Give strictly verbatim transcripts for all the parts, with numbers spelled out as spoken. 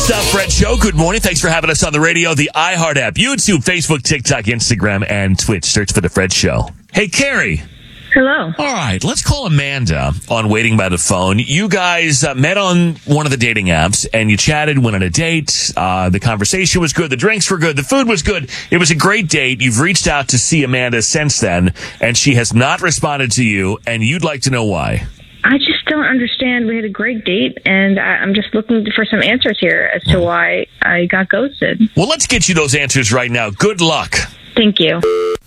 What's up, Fred Show? Good morning. Thanks for having us on the radio, the iHeart app, YouTube, Facebook, TikTok, Instagram, and Twitch. Search for The Fred Show. Hey, Carrie. Hello. All right, let's call Amanda on Waiting by the Phone. You guys uh, met on one of the dating apps, and you chatted, went on a date. Uh, the conversation was good. The drinks were good. The food was good. It was a great date. You've reached out to see Amanda since then, and she has not responded to you, and you'd like to know why. I just don't understand. We had a great date, and I, I'm just looking for some answers here as to why I got ghosted. Well, let's get you those answers right now. Good luck. Thank you.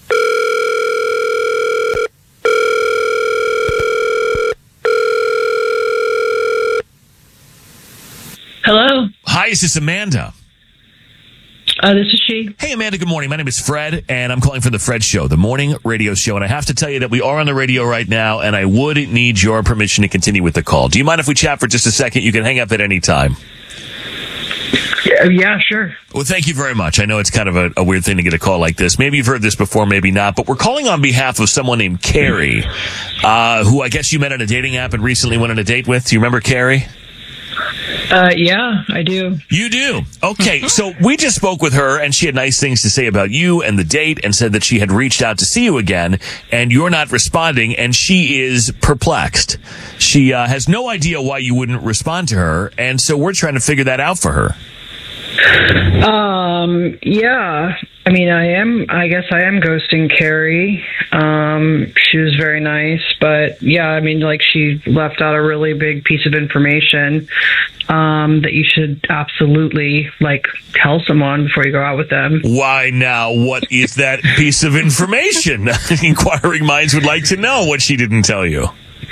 Hello. Hi, is this Amanda? Uh, this is she. Hey, Amanda, good morning. My name is Fred, and I'm calling from The Fred Show, the morning radio show. And I have to tell you that we are on the radio right now, and I would need your permission to continue with the call. Do you mind if we chat for just a second? You can hang up at any time. Yeah, yeah, sure. Well, thank you very much. I know it's kind of a, a weird thing to get a call like this. Maybe you've heard this before, maybe not. But we're calling on behalf of someone named Carrie, uh, who I guess you met on a dating app and recently went on a date with. Do you remember Carrie? Uh, yeah, I do. You do? Okay, so we just spoke with her, and she had nice things to say about you and the date, and said that she had reached out to see you again, and you're not responding, and she is perplexed. She uh, has no idea why you wouldn't respond to her, and so we're trying to figure that out for her. Um, yeah. I mean, I am, I guess I am ghosting Carrie. Um, she was very nice, but yeah, I mean, like she left out a really big piece of information, um, that you should absolutely like tell someone before you go out with them. Why now? What is that piece of information? Inquiring minds would like to know what she didn't tell you.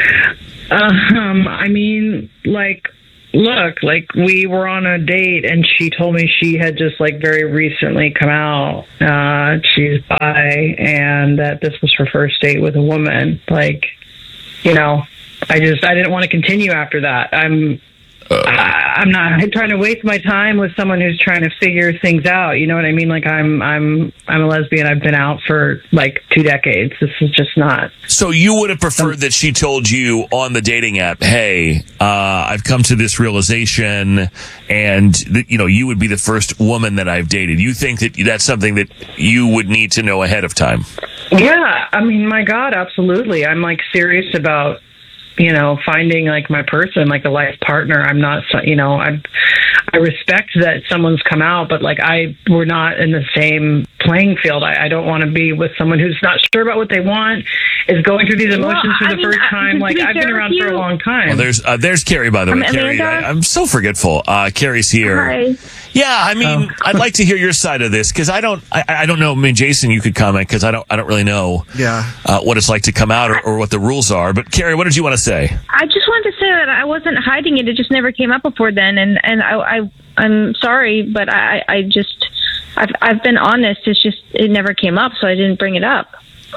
Um, I mean, like, look, like we were on a date and she told me she had just like very recently come out. Uh, she's bi and that this was her first date with a woman. Like, you know, I just, I didn't want to continue after that. I'm, uh, I, I'm not trying to waste my time with someone who's trying to figure things out. You know what I mean? Like I'm, I'm, I'm a lesbian. I've been out for like two decades. This is just not. So you would have preferred that she told you on the dating app, hey, uh, I've come to this realization, and that, you know, you would be the first woman that I've dated. You think that that's something that you would need to know ahead of time? Yeah. I mean, my God, absolutely. I'm like serious about, you know, finding like my person, like a life partner. I'm not, you know, I, I respect that someone's come out, but like I, we're not in the same playing field. I, I don't want to be with someone who's not sure about what they want, is going through these emotions well, for the I mean, first time. Like I've been around for a long time. Well, there's, uh, there's Carrie, by the way. I'm Carrie, I, I'm so forgetful. Uh, Carrie's here. Hi. Yeah, I mean, Oh. I'd like to hear your side of this because I don't, I, I don't know. I mean, Jason, you could comment because I don't, I don't really know. Yeah. Uh, what it's like to come out or, or what the rules are. But Carrie, what did you want to say? I just wanted to say that I wasn't hiding it. It just never came up before then, and and I, I I'm sorry, but I I just I've I've been honest. It's just it never came up, so I didn't bring it up.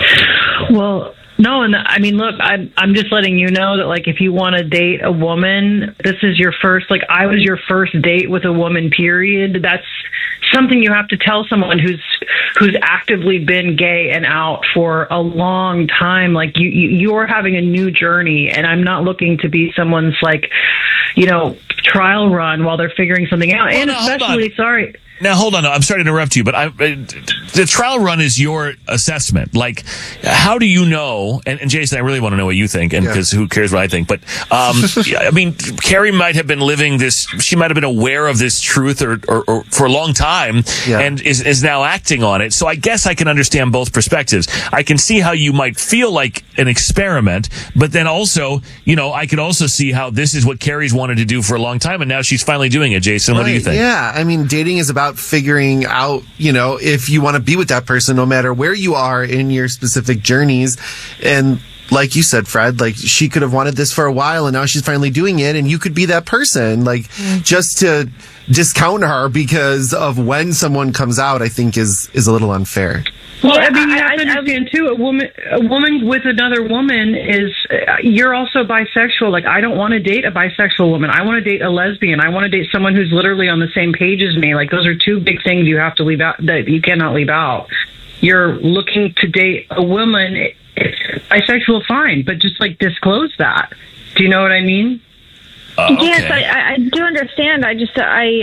Well, no, and I mean, look, I'm I'm just letting you know that, like, if you want to date a woman, this is your first. Like, I was your first date with a woman. Period. That's something you have to tell someone who's who's actively been gay and out for a long time. Like, you, you you're having a new journey, and I'm not looking to be someone's like, you know, trial run while they're figuring something out. Well, and no, hold especially, on. sorry. Now, hold on. I'm sorry to interrupt you, but I, the trial run is your assessment. Like, how do you know? And, and Jason, I really want to know what you think, and because Yeah. who cares what I think? But um, yeah, I mean, Carrie might have been living this. She might have been aware of this truth, or, or, or for a long time, Yeah. and is is now acting on it. So I guess I can understand both perspectives. I can see how you might feel like an experiment, but then also, you know, I could also see how this is what Carrie's wanted to do for a long time, and now she's finally doing it. Jason, what do you Right, think? Yeah, I mean, dating is about figuring out, you know, if you want to be with that person, no matter where you are in your specific journeys. And like you said, Fred, like she could have wanted this for a while, and now she's finally doing it, and you could be that person. Like, just to discount her because of when someone comes out, I think is is a little unfair. Well, Yeah, I mean, you I- have to I- understand too. A woman, a woman with another woman is. Uh, you're also bisexual. Like, I don't want to date a bisexual woman. I want to date a lesbian. I want to date someone who's literally on the same page as me. Like, those are two big things you have to leave out. That you cannot leave out. You're looking to date a woman. It's bisexual, fine, but just like disclose that. Do you know what I mean? Uh, okay. Yes, I, I I do understand. I just I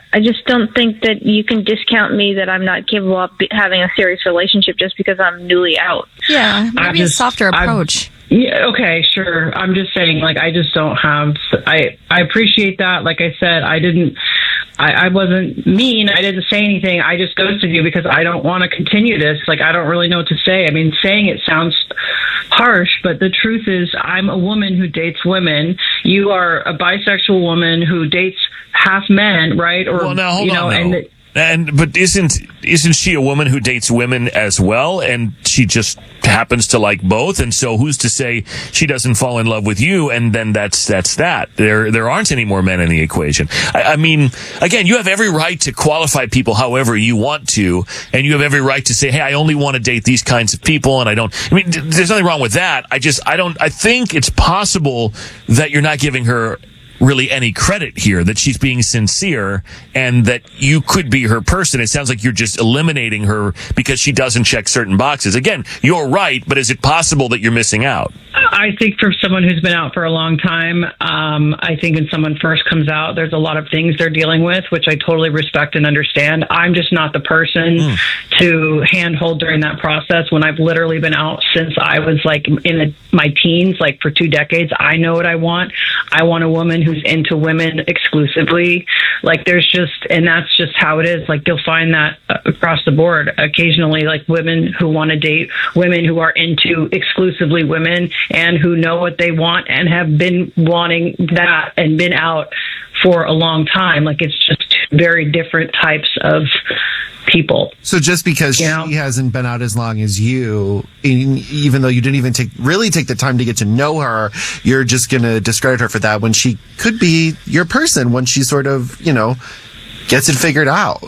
I just don't think that you can discount me that I'm not capable of be- having a serious relationship just because I'm newly out. Yeah, maybe just- a softer I've- approach. Yeah, okay, sure. I'm just saying, like, I just don't have, I, I appreciate that. Like I said, I didn't, I, I wasn't mean. I didn't say anything. I just ghosted you because I don't want to continue this. Like, I don't really know what to say. I mean, saying it sounds harsh, but the truth is I'm a woman who dates women. You are a bisexual woman who dates half men, right? Or, Well, now hold you know, on, and though. And but isn't isn't she a woman who dates women as well, and she just happens to like both? And so who's to say she doesn't fall in love with you? And then that's that's that. There there aren't any more men in the equation. I, I mean, again, you have every right to qualify people however you want to, and you have every right to say, hey, I only want to date these kinds of people, and I don't. I mean, there's nothing wrong with that. I just I don't. I think it's possible that you're not giving her really any credit here, that she's being sincere and that you could be her person. It sounds like you're just eliminating her because she doesn't check certain boxes. Again, you're right, but is it possible that you're missing out? I think for someone who's been out for a long time, um, I think when someone first comes out, there's a lot of things they're dealing with, which I totally respect and understand. I'm just not the person mm. to handhold during that process when I've literally been out since I was like in a, my teens, like for two decades. I know what I want. I want a woman who's into women exclusively. Like there's just, and that's just how it is. Like you'll find that across the board. Occasionally, like women who want to date women who are into exclusively women and who know what they want and have been wanting that and been out for a long time. Like it's just two very different types of people. So just because you she know? hasn't been out as long as you, even though you didn't even take really take the time to get to know her, you're just going to discredit her for that when she could be your person when she sort of, you know, gets it figured out.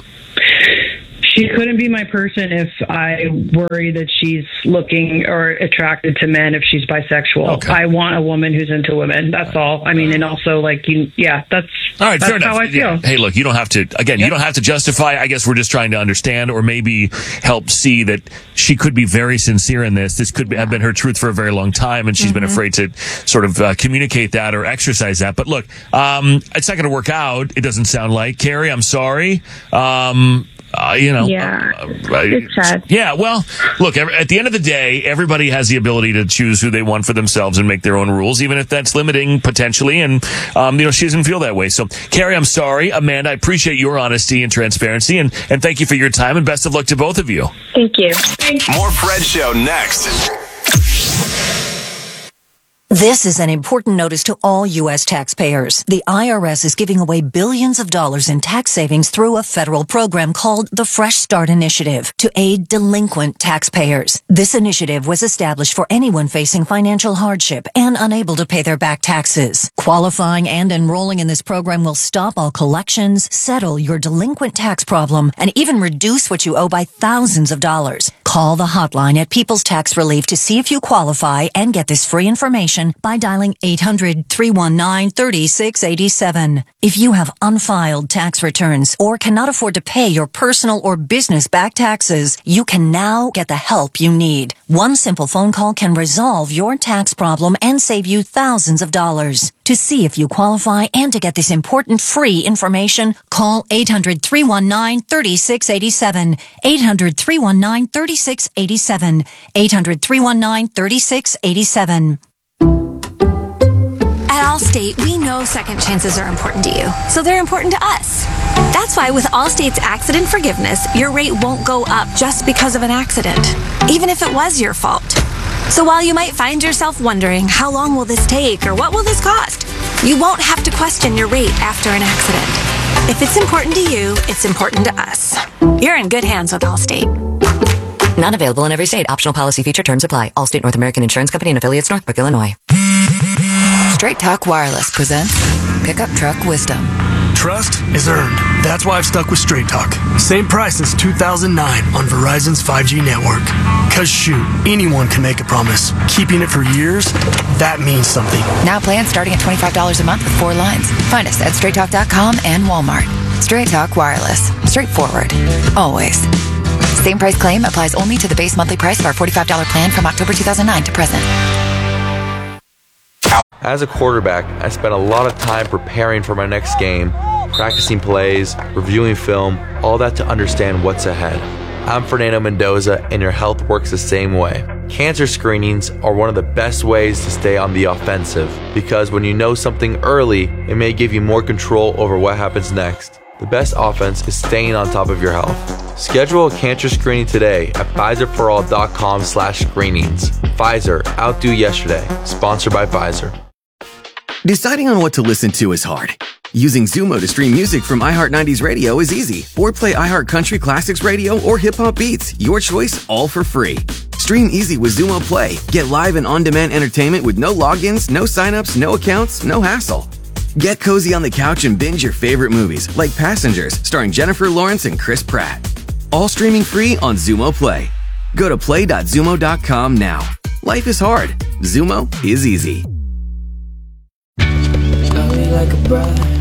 She couldn't be my person if I worry that she's looking or attracted to men if she's bisexual. Okay. I want a woman who's into women. That's all. I mean, and also like, you, yeah, that's, all right, that's fair enough. how I feel. Yeah. Hey, look, you don't have to, again, Yep. you don't have to justify. I guess we're just trying to understand or maybe help see that she could be very sincere in this. This could be, have been her truth for a very long time, and she's mm-hmm. been afraid to sort of uh, communicate that or exercise that. But look, um, it's not going to work out. It doesn't sound like. Carrie, I'm sorry. Um, Uh, you know, yeah, uh, right. It's sad. Yeah, well, look, at the end of the day, everybody has the ability to choose who they want for themselves and make their own rules, even if that's limiting potentially. And, um, you know, she doesn't feel that way. So, Carrie, I'm sorry. Amanda, I appreciate your honesty and transparency. And, and thank you for your time, and best of luck to both of you. Thank you. More Fred Show next. This is an important notice to all U S taxpayers. The I R S is giving away billions of dollars in tax savings through a federal program called the Fresh Start Initiative to aid delinquent taxpayers. This initiative was established for anyone facing financial hardship and unable to pay their back taxes. Qualifying and enrolling in this program will stop all collections, settle your delinquent tax problem, and even reduce what you owe by thousands of dollars. Call the hotline at People's Tax Relief to see if you qualify and get this free information by dialing eight hundred, three one nine, three six eight seven. If you have unfiled tax returns or cannot afford to pay your personal or business back taxes, you can now get the help you need. One simple phone call can resolve your tax problem and save you thousands of dollars. To see if you qualify and to get this important free information, call eight hundred, three one nine, three six eight seven. eight hundred, three one nine, three six eight seven. eight hundred, three one nine, three six eight seven. At Allstate, we know second chances are important to you, so they're important to us. That's why with Allstate's accident forgiveness, your rate won't go up just because of an accident, even if it was your fault. So while you might find yourself wondering, how long will this take or what will this cost? You won't have to question your rate after an accident. If it's important to you, it's important to us. You're in good hands with Allstate. Not available in every state. Optional policy feature terms apply. Allstate North American Insurance Company and affiliates, Northbrook, Illinois. Straight Talk Wireless presents Pickup Truck Wisdom. Trust is earned. That's why I've stuck with Straight Talk. Same price since two thousand nine on Verizon's five G network. Cause shoot, anyone can make a promise. Keeping it for years, that means something. Now plans starting at twenty-five dollars a month with four lines. Find us at straight talk dot com and Walmart. Straight Talk Wireless. Straightforward. Always. Same price claim applies only to the base monthly price of our forty-five dollars plan from October two thousand nine to present. As a quarterback, I spent a lot of time preparing for my next game, practicing plays, reviewing film, all that to understand what's ahead. I'm Fernando Mendoza, and your health works the same way. Cancer screenings are one of the best ways to stay on the offensive, because when you know something early, it may give you more control over what happens next. The best offense is staying on top of your health. Schedule a cancer screening today at Pfizer for all dot com slash screenings. Pfizer, outdo yesterday. Sponsored by Pfizer. Deciding on what to listen to is hard. Using Zumo to stream music from iHeart nineties Radio is easy. Or play iHeart Country Classics Radio or Hip Hop Beats. Your choice, all for free. Stream easy with Zumo Play. Get live and on-demand entertainment with no logins, no signups, no accounts, no hassle. Get cozy on the couch and binge your favorite movies, like Passengers, starring Jennifer Lawrence and Chris Pratt. All streaming free on Zumo Play. Go to play dot zumo dot com now. Life is hard. Zumo is easy. Love me like a brother.